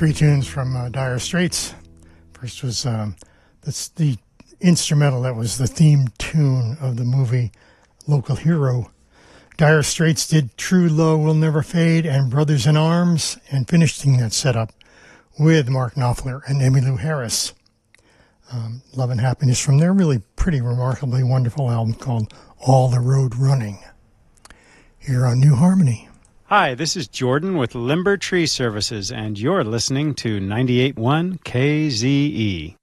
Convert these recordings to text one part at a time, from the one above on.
three tunes from Dire Straits. First was that's the instrumental that was the theme tune of the movie Local Hero. Dire Straits did True Love Will Never Fade and Brothers in Arms, and finishing that setup with Mark Knopfler and Emmylou Harris. Love and Happiness from their really pretty, remarkably wonderful album called All the Road Running. Here on New Harmony. Hi, this is Jordan with Limber Tree Services, and you're listening to 98.1 KZE.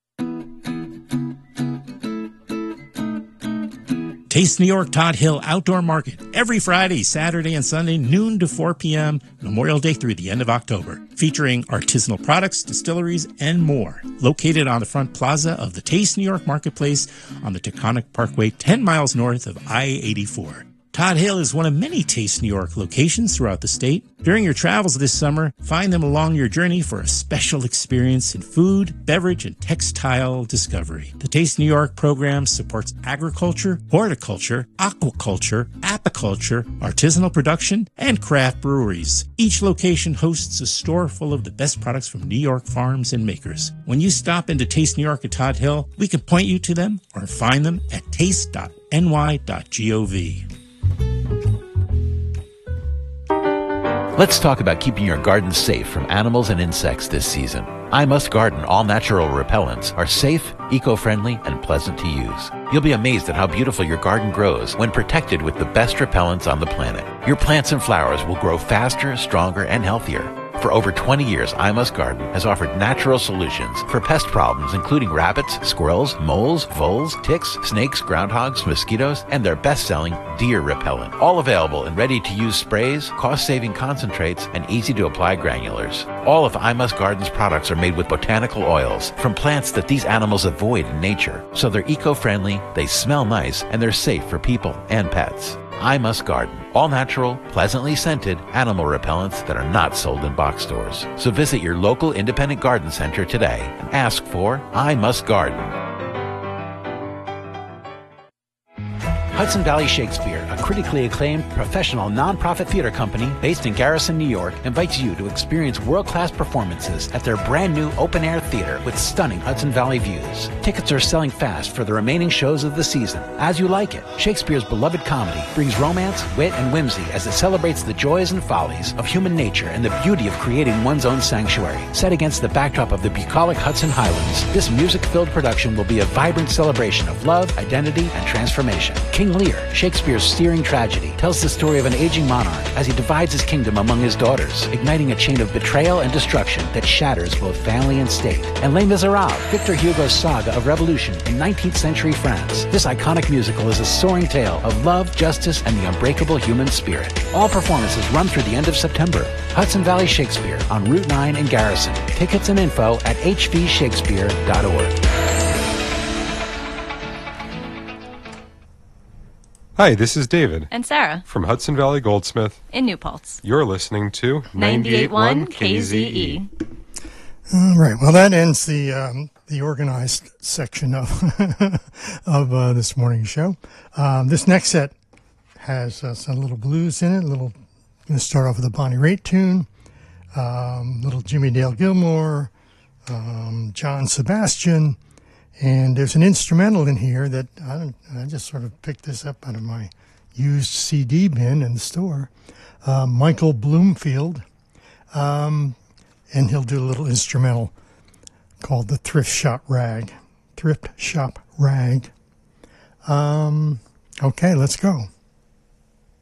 Taste New York Todd Hill Outdoor Market every Friday, Saturday, and Sunday, noon to 4 p.m., Memorial Day through the end of October, featuring artisanal products, distilleries, and more. Located on the front plaza of the Taste New York Marketplace on the Taconic Parkway, 10 miles north of I-84. Todd Hill is one of many Taste New York locations throughout the state. During your travels this summer, find them along your journey for a special experience in food, beverage, and textile discovery. The Taste New York program supports agriculture, horticulture, aquaculture, apiculture, artisanal production, and craft breweries. Each location hosts a store full of the best products from New York farms and makers. When you stop into Taste New York at Todd Hill, we can point you to them or find them at taste.ny.gov. Let's talk about keeping your garden safe from animals and insects this season. I Must Garden all-natural repellents are safe, eco-friendly, and pleasant to use. You'll be amazed at how beautiful your garden grows when protected with the best repellents on the planet. Your plants and flowers will grow faster, stronger, and healthier. For over 20 years, I Must Garden has offered natural solutions for pest problems including rabbits, squirrels, moles, voles, ticks, snakes, groundhogs, mosquitoes, and their best-selling deer repellent. All available in ready-to-use sprays, cost-saving concentrates, and easy-to-apply granulars. All of I Must Garden's products are made with botanical oils from plants that these animals avoid in nature. So they're eco-friendly, they smell nice, and they're safe for people and pets. I Must Garden. All natural, pleasantly scented animal repellents that are not sold in box stores. So visit your local independent garden center today and ask for I Must Garden. Hudson Valley Shakespeare, a critically acclaimed professional nonprofit theater company based in Garrison, New York, invites you to experience world-class performances at their brand-new open-air theater with stunning Hudson Valley views. Tickets are selling fast for the remaining shows of the season. As You Like It, Shakespeare's beloved comedy, brings romance, wit, and whimsy as it celebrates the joys and follies of human nature and the beauty of creating one's own sanctuary. Set against the backdrop of the bucolic Hudson Highlands, this music-filled production will be a vibrant celebration of love, identity, and transformation. King Lear, Shakespeare's steering tragedy, tells the story of an aging monarch as he divides his kingdom among his daughters, igniting a chain of betrayal and destruction that shatters both family and state. And Les Miserables, Victor Hugo's saga of revolution in 19th century France. This iconic musical is a soaring tale of love, justice, and the unbreakable human spirit. All performances run through the end of September. Hudson Valley Shakespeare on Route 9 in Garrison. Tickets and info at hvshakespeare.org. Hi, this is David. And Sarah. From Hudson Valley Goldsmith. In New Paltz. You're listening to 98.1 KZE. All right. Well, that ends the organized section of of this morning's show. This next set has some little blues in it. Going to start off with a Bonnie Raitt tune, little Jimmy Dale Gilmore, John Sebastian. And there's an instrumental in here that I just sort of picked this up out of my used CD bin in the store. Michael Bloomfield, and he'll do a little instrumental called the Thrift Shop Rag. Okay, let's go.